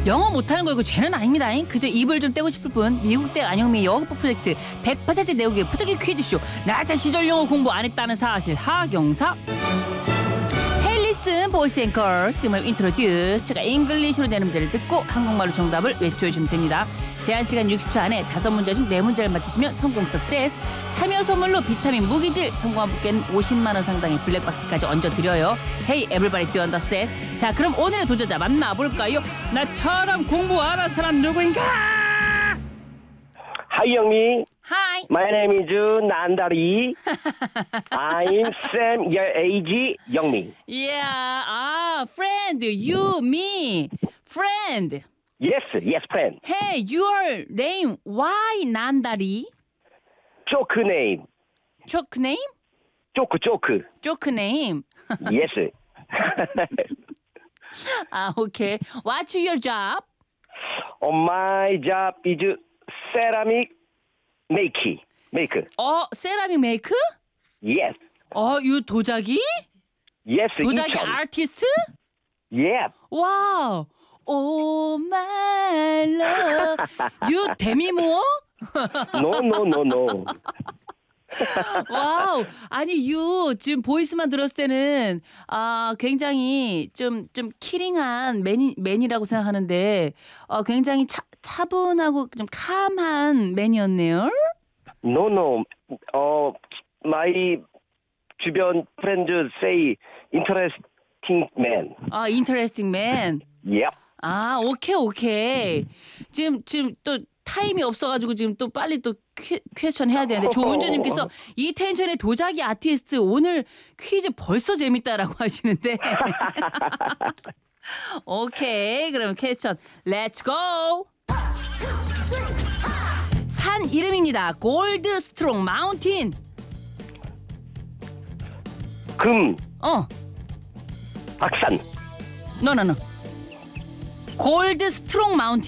영어 못하는 거 이거 죄는 아닙니다. 그저 입을 좀 떼고 싶을 뿐. 미국대 안영미 영어법 프로젝트 100% 내우기 부탁의 퀴즈쇼. 나자 시절 영어 공부 안 했다는 사실 하경사. Hey listen boys and girls. 지금 인트로듀스. 제가 잉글리시로 내는 문제를 듣고 한국말로 정답을 외쳐주시면 됩니다. 제한 시간 60초 안에 5문제 중 4문제를 맞히시면 성공 석세스. 참여 선물로 비타민 무기질 성공한 분께는 50만 원 상당의 블랙박스까지 얹어드려요. Hey everybody do understand? 자 그럼 오늘의 도전자 만나볼까요? 나처럼 공부 안 한 사람 누구인가? Hi 영미. Hi. My name is 난다리. I'm Sam your age 영미. Yeah. Friend. You, me. Friend. Yes, friend. Hey, your name. Why 난다리? Joke name. Joke name? Joke. Joke name. Yes. Okay. What's your job? My job is ceramic make. 세라믹 메이크? Yes. you 도자기? Yes. 도자기 인천. 아티스트? Yeah. 와우. Oh my love. you 데미모어? No. 와우. 아니 you 지금 보이스만 들었을 때는 굉장히 좀 키링한 맨이라고 생각하는데 굉장히 차분하고 좀 캄한 맨이었네요. No. My 주변 friends say interesting man. interesting man. Yep. 오케이. 지금 또 타임이 없어가지고 지금 또 빨리 또 퀘스천 해야 되는데 조은주님께서 이 텐션의 도자기 아티스트 오늘 퀴즈 벌써 재밌다라고 하시는데 오케이 그럼 퀘스천 렛츠 고. 산 이름입니다. 골드 스트롱 마운틴. 금. 박산. 노 골드 스트롱 마운틴.